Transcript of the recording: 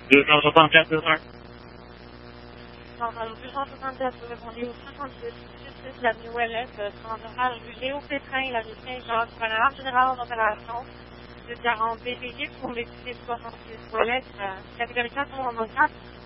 264, Dans le 264, vous répondez au 66 l'avenue Ouellette, transversale rue Léo Pétrin, la rue Saint-Jacques, Preneur général en opération, de 40 BPG pour les 66 Ouellette, catégorie 4,